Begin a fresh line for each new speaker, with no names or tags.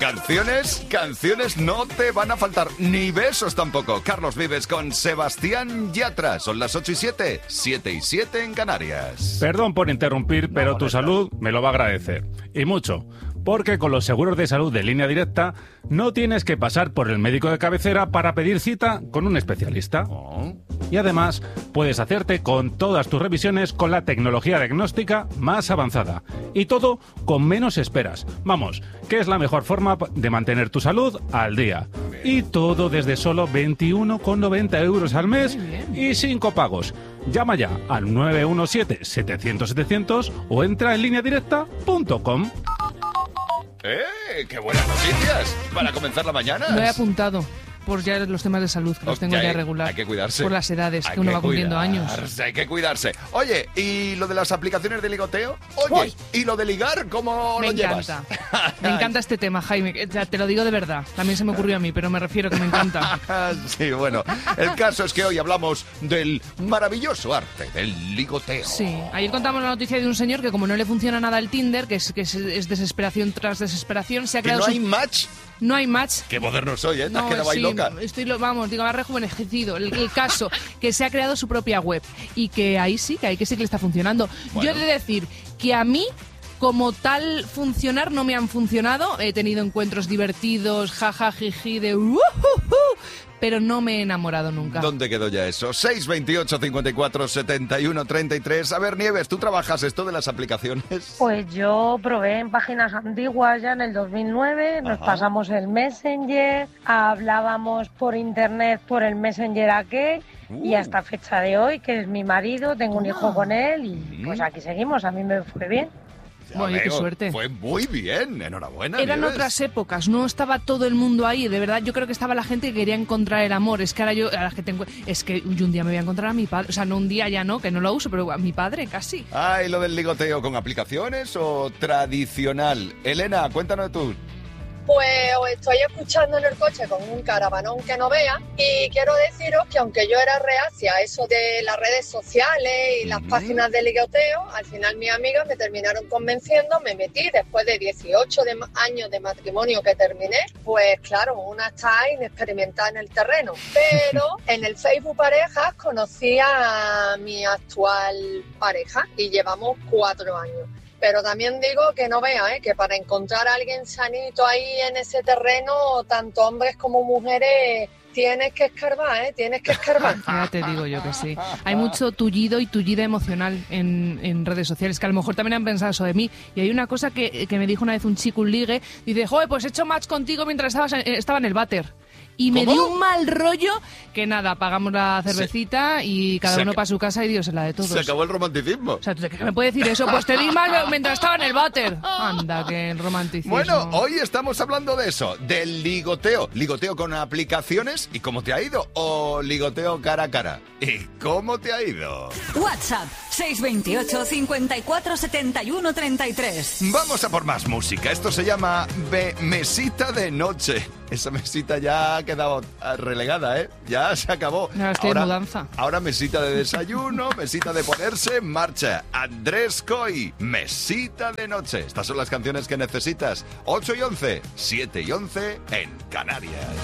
Canciones no te van a faltar, ni besos tampoco. Carlos Vives con Sebastián Yatra. Son las 8:07, 7:07 en Canarias.
Perdón por interrumpir, pero tu salud me lo va a agradecer. Y mucho. Porque con los seguros de salud de Línea Directa no tienes que pasar por el médico de cabecera para pedir cita con un especialista. Y además puedes hacerte con todas tus revisiones con la tecnología diagnóstica más avanzada. Y todo con menos esperas. Vamos, que es la mejor forma de mantener tu salud al día. Y todo desde solo 21,90 euros al mes y sin copagos. Llama ya al 917-700-700 o entra en lineadirecta.com.
¡Qué buenas noticias! Para comenzar la mañana.
Lo he apuntado por ya los temas de salud, que los tengo ya regular.
Hay que cuidarse.
Por las edades, que uno va cumpliendo años.
Hay que cuidarse. Oye, ¿y lo de las aplicaciones de ligoteo? Oye, ¿y lo de ligar? ¿Cómo lo llevas?
Me encanta este tema, Jaime. Ya te lo digo de verdad. También se me ocurrió a mí, pero me refiero que me encanta.
Sí, bueno. El caso es que hoy hablamos del maravilloso arte del ligoteo.
Sí. Ayer contamos la noticia de un señor que, como no le funciona nada el Tinder, que es desesperación tras desesperación, se ha creado...
¿Que no hay match?
No hay match.
Qué moderno soy, ¿eh? Te has quedado ahí loca.
Más rejuvenecido. El caso, que se ha creado su propia web y que ahí sí que le está funcionando. Bueno. Yo he de decir que a mí, como tal funcionar, no me han funcionado. He tenido encuentros divertidos, jiji, de pero no me he enamorado nunca.
¿Dónde quedó ya eso? 628 54 71 33. A ver, Nieves, ¿tú trabajas esto de las aplicaciones?
Pues yo probé en páginas antiguas ya en el 2009, nos pasamos el Messenger, hablábamos por internet por el Messenger aquel, y hasta fecha de hoy, que es mi marido, tengo un hijo con él y pues aquí seguimos, a mí me fue bien.
Bueno, qué suerte.
Fue muy bien, enhorabuena.
Eran
Nieves.
otras épocas, no estaba todo el mundo ahí, de verdad. Yo creo que estaba la gente que quería encontrar el amor. Es que ahora es que yo un día me voy a encontrar a mi padre, o sea, no un día ya no, que no lo uso, pero a mi padre casi.
¿Y lo del ligoteo con aplicaciones o tradicional? Elena, cuéntanos tú.
Pues os estoy escuchando en el coche con un caravanón que no vea y quiero deciros que aunque yo era reacia a eso de las redes sociales y las páginas de ligoteo, al final mis amigas me terminaron convenciendo, me metí después de 18 años de matrimonio que terminé, pues claro, una está inexperimentada en el terreno, pero en el Facebook Parejas conocí a mi actual pareja y llevamos 4 años. Pero también digo que no vea, que para encontrar a alguien sanito ahí en ese terreno, tanto hombres como mujeres, tienes que escarbar, tienes que escarbar.
Ya te digo yo que sí. Hay mucho tullido y tullida emocional en redes sociales, que a lo mejor también han pensado eso de mí. Y hay una cosa que me dijo una vez un chico, un ligue, dice, joder, pues he hecho match contigo mientras estaba en el váter. Y me dio un mal rollo que nada, pagamos la cervecita y cada uno para su casa y Dios es la de todos.
Se acabó el romanticismo.
O sea, ¿tú qué me puedes decir eso? Pues te di mal mientras estaba en el váter. Anda, que romanticismo.
Bueno, hoy estamos hablando de eso, del ligoteo. Ligoteo con aplicaciones. ¿Y cómo te ha ido? O ligoteo cara a cara. ¿Y cómo te ha ido?
WhatsApp 628 54 71 33.
Vamos a por más música. Esto se llama Mesita de Noche. Esa mesita ya ha quedado relegada, ¿eh? Ya se acabó.
Ahora estoy en mudanza.
Ahora mesita de desayuno, mesita de ponerse en marcha. Andrés Coy, Mesita de Noche. Estas son las canciones que necesitas. 8 y 11, 7 y 11 en Canarias.